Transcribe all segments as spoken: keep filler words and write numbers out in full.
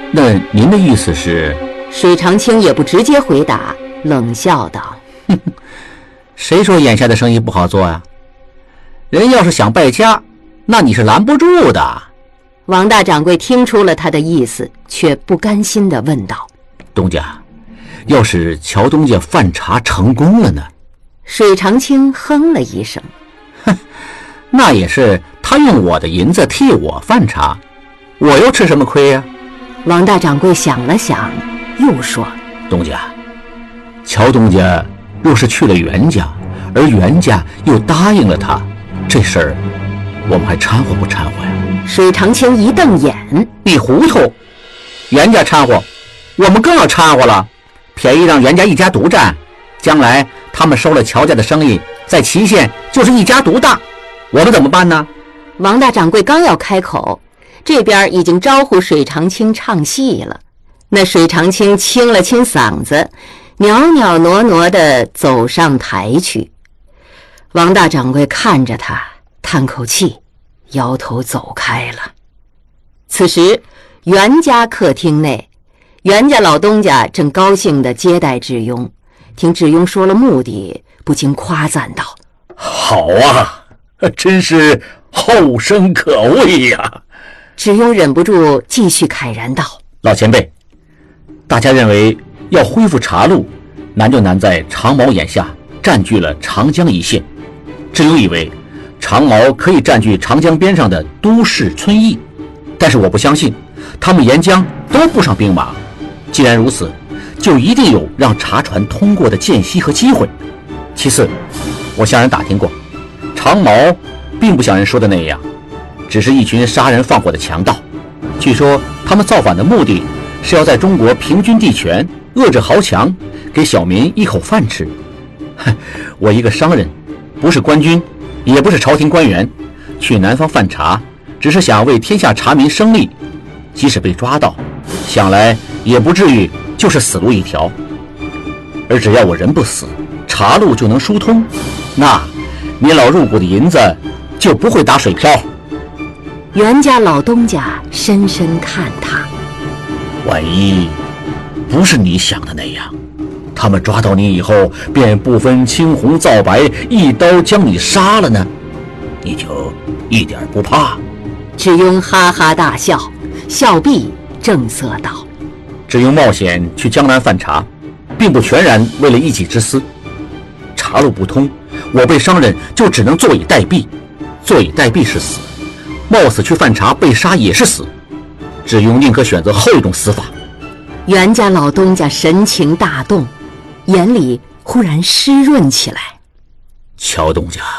那您的意思是？ 水长青也不直接回答，冷笑道： 谁说眼下的生意不好做呀？人要是想败家，那你是拦不住的。 王大掌柜听出了他的意思，却不甘心地问道： 东家，要是乔东家贩茶成功了呢？ 水长青哼了一声： 哼，那也是他用我的银子替我贩茶，我又吃什么亏呀？ 王大掌柜想了想，又说： 东家，乔东家若是去了袁家，而袁家又答应了他，这事儿我们还掺和不掺和呀？ 水长青一瞪眼： 你糊涂！袁家掺和，我们更要掺和了，便宜让袁家一家独占，将来他们收了乔家的生意，在祁县就是一家独大，我们怎么办呢？ 王大掌柜刚要开口，这边已经招呼水长青唱戏了。那水长青清了清嗓子，袅袅挪挪地走上台去。王大掌柜看着他，叹口气，摇头走开了。此时袁家客厅内，袁家老东家正高兴地接待智庸，听智庸说了目的，不禁夸赞道： 好啊，真是后生可畏呀、啊！ 智庸忍不住继续慨然道： 老前辈，大家认为要恢复茶路，难就难在长毛眼下占据了长江一线。智庸以为长毛可以占据长江边上的都市村邑，但是我不相信他们沿江都布上兵马。既然如此，就一定有让茶船通过的间隙和机会。其次，我向人打听过，长毛并不像人说的那样，只是一群杀人放火的强盗。据说他们造反的目的是要在中国平均地权，遏制豪强，给小民一口饭吃。我一个商人，不是官军，也不是朝廷官员，去南方贩茶，只是想为天下茶民生利。即使被抓到，想来也不至于就是死路一条。而只要我人不死，茶路就能疏通，那您老入股的银子就不会打水漂。 袁家老东家深深看他， 万一不是你想的那样，他们抓到你以后便不分青红皂白，一刀将你杀了呢，你就一点不怕？ 智庸哈哈大笑，笑毕正色道： 智庸冒险去江南贩茶，并不全然为了一己之私。茶路不通，我辈商人就只能坐以待毙，坐以待毙是死，冒死去贩茶被杀也是死。智庸宁可选择后一种死法。 袁家老东家神情大动，眼里忽然湿润起来。 乔东家，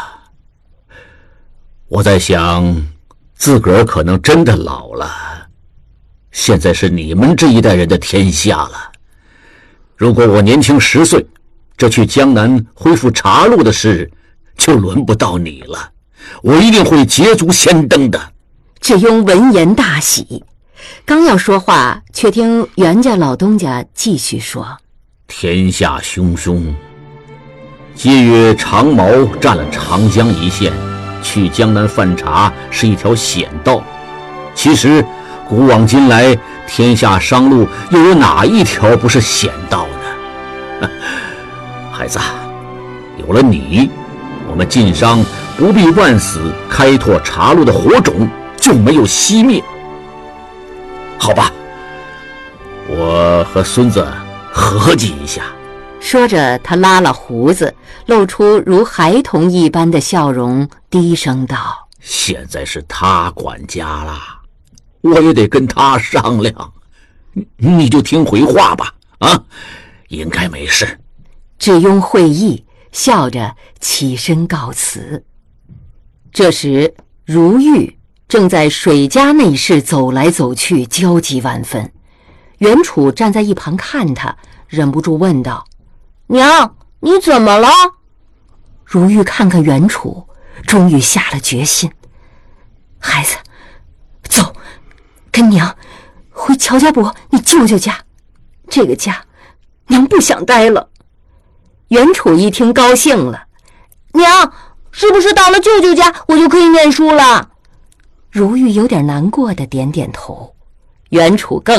我在想，自个儿可能真的老了，现在是你们这一代人的天下了。如果我年轻十岁，这去江南恢复茶路的事就轮不到你了，我一定会捷足先登的。 智庸闻言大喜，刚要说话，却听袁家老东家继续说： 天下汹汹，皆曰长毛占了长江一线，去江南贩茶是一条险道。其实古往今来，天下商路又有哪一条不是险道呢？孩子，有了你，我们晋商不必万死，开拓茶路的火种就没有熄灭。好吧，我和孙子合计一下。 说着，他拉了胡子，露出如孩童一般的笑容，低声道： 现在是他管家啦，我也得跟他商量，你就听回话吧。啊，应该没事。 智庸会意，笑着起身告辞。这时如玉正在水家内室走来走去，焦急万分。袁楚站在一旁看他，忍不住问道：娘，你怎么了？如玉看看袁楚，终于下了决心：孩子，走，跟娘回乔家伯你舅舅家，这个家娘不想待了。袁楚一听高兴了：娘，是不是到了舅舅家我就可以念书了？如玉有点难过的点点头。袁楚更